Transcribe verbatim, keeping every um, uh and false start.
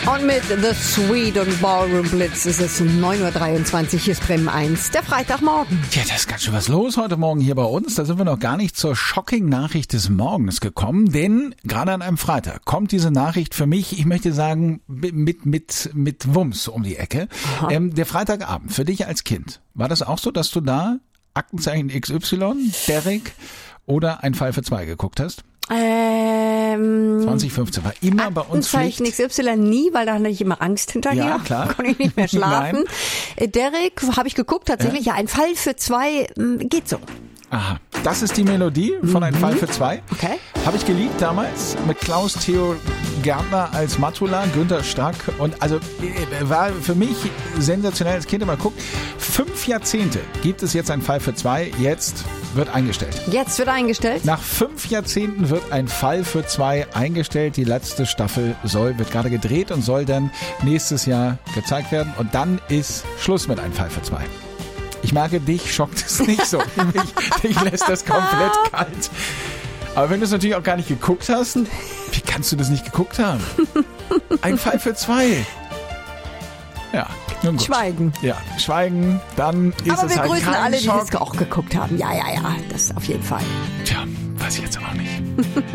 Und mit The Sweet und Ballroom Blitz ist es neun Uhr dreiundzwanzig, hier ist Bremen eins, der Freitagmorgen. Ja, da ist ganz schön was los heute Morgen hier bei uns. Da sind wir noch gar nicht zur Shocking-Nachricht des Morgens gekommen, denn gerade an einem Freitag kommt diese Nachricht für mich, ich möchte sagen, mit mit mit Wumms um die Ecke. Ähm, der Freitagabend, für dich als Kind, war das auch so, dass du da Aktenzeichen X Y, Derrick oder Ein Fall für zwei geguckt hast? Ähm, zwanzig fünfzehn war immer bei uns Pflicht. Aktenzeichen X Y nie, weil da hatte ich immer Angst hinterher. Ja, klar. Konnte ich nicht mehr schlafen. Nein. Derrick habe ich geguckt, tatsächlich. Ja. ja, Ein Fall für zwei mh, geht so. Aha, das ist die Melodie von Ein Fall für zwei. Okay. Habe ich geliebt damals mit Klaus Theo Gärtner als Matula, Günther Strack und also war für mich sensationell als Kind immer guckt. Fünf Jahrzehnte gibt es jetzt Ein Fall für zwei, jetzt wird eingestellt. Jetzt wird eingestellt? Nach fünf Jahrzehnten wird Ein Fall für zwei eingestellt. Die letzte Staffel soll, wird gerade gedreht und soll dann nächstes Jahr gezeigt werden und dann ist Schluss mit Ein Fall für zwei. Ich merke, dich schockt es nicht so. dich, dich lässt das komplett kalt. Aber wenn du es natürlich auch gar nicht geguckt hast, wie kannst du das nicht geguckt haben? Ein Fall für zwei. Ja, nun gut. Schweigen. Ja, schweigen, dann ist Aber es wir halt grüßen kein alle, die Schock. das auch geguckt haben. Ja, ja, ja, das auf jeden Fall. Tja, weiß ich jetzt auch nicht.